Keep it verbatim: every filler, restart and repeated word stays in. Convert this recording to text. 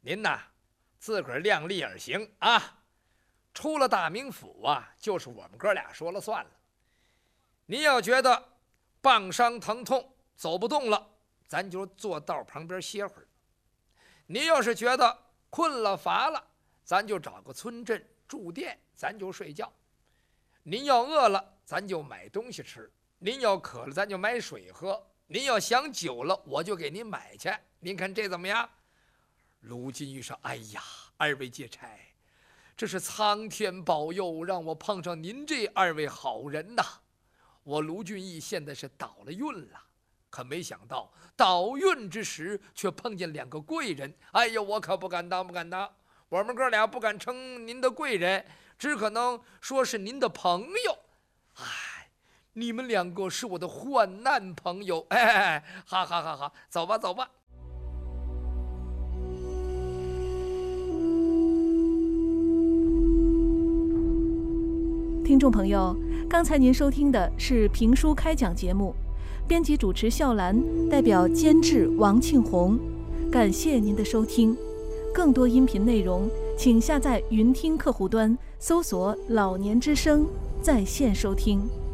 您呐，自个儿量力而行啊。出了大名府啊，就是我们哥俩说了算了。您要觉得棒伤疼痛走不动了，咱就坐道旁边歇会儿。您要是觉得困了乏了，咱就找个村镇住店，咱就睡觉。您要饿了，咱就买东西吃；您要渴了，咱就买水喝；您要想酒了，我就给您买去。您看这怎么样？卢金玉说：“哎呀，二位借差，这是苍天保佑，让我碰上您这二位好人呐！我卢俊义现在是倒了运了，可没想到倒运之时却碰见两个贵人。哎呀，我可不敢当，不敢当。我们哥俩不敢称您的贵人，只可能说是您的朋友。哎，你们两个是我的患难朋友。哎，好好好好，走吧走吧。” 听众朋友，刚才您收听的是评书开讲节目，编辑主持笑兰，代表监制王庆红，感谢您的收听。更多音频内容，请下载云听客户端，搜索“老年之声”在线收听。